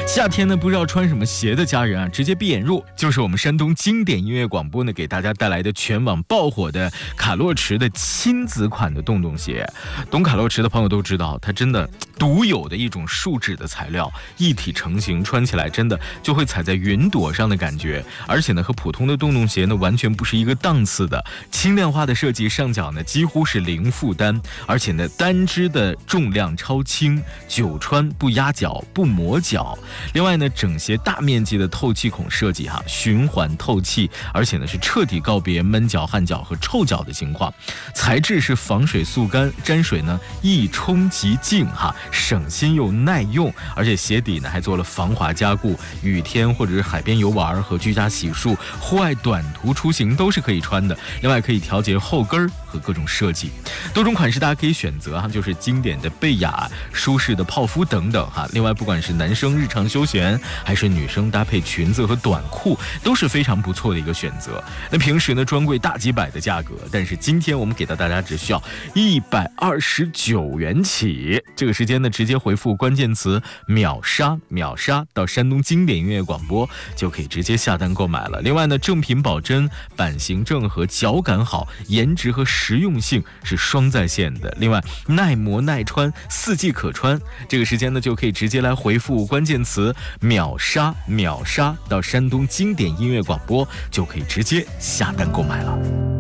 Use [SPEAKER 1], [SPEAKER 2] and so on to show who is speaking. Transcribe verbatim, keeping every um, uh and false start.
[SPEAKER 1] 夏天呢，不知道穿什么鞋的家人啊，直接闭眼入，就是我们山东经典音乐广播呢给大家带来的全网爆火的卡洛驰的亲子款的洞洞鞋。懂卡洛驰的朋友都知道，它真的独有的一种树脂的材料，一体成型，穿起来真的就会踩在云朵上的感觉。而且呢，和普通的洞洞鞋呢完全不是一个档次的。轻量化的设计，上脚呢几乎是零负担，而且呢单只的重量超轻，久穿不压脚不磨脚。另外呢，整鞋大面积的透气孔设计哈，循环透气，而且呢是彻底告别闷脚、汗脚和臭脚的情况。材质是防水速干，沾水呢一冲即净哈，省心又耐用。而且鞋底呢还做了防滑加固，雨天或者是海边游玩和居家洗漱、户外短途出行都是可以穿的。另外可以调节后跟和各种设计，多种款式大家可以选择哈，就是经典的贝雅、舒适的泡芙等等哈。另外不管是男生日常休闲，还是女生搭配裙子和短裤，都是非常不错的一个选择。那平时呢专柜大几百的价格，但是今天我们给到大家只需要一百二十九元起。这个时间呢直接回复关键词秒杀秒杀到山东经典音乐广播，就可以直接下单购买了。另外呢，正品保真，版型正和，脚感好，颜值和实用性是双在线的。另外耐磨耐穿，四季可穿。这个时间呢就可以直接来回复关键词秒杀秒杀到山东经典音乐广播，就可以直接下单购买了。